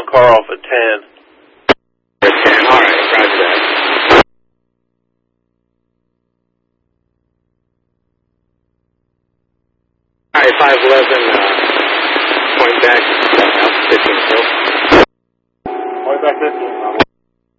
car off at 10. At 10, all right, roger that. All right, 511, point back, 15 still. Point back 15.